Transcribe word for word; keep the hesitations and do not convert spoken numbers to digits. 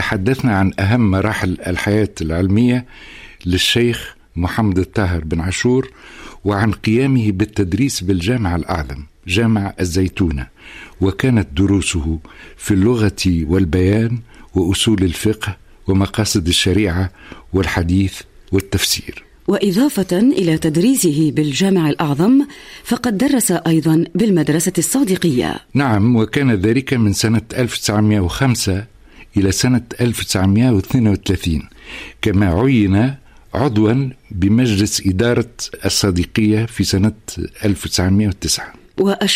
تحدثنا عن أهم مراحل الحياة العلمية للشيخ محمد الطاهر بن عاشور، وعن قيامه بالتدريس بالجامع الأعظم جامع الزيتونة، وكانت دروسه في اللغة والبيان وأصول الفقه ومقاصد الشريعة والحديث والتفسير. وإضافة إلى تدريسه بالجامع الأعظم فقد درس أيضا بالمدرسة الصادقية. نعم، وكان ذلك من سنة ألف وتسعمائة وخمسة إلى سنة ألف وتسعمائة واثنين وثلاثين، كما عين عضوا بمجلس إدارة الصادقية في سنة ألف وتسعمائة وتسعة.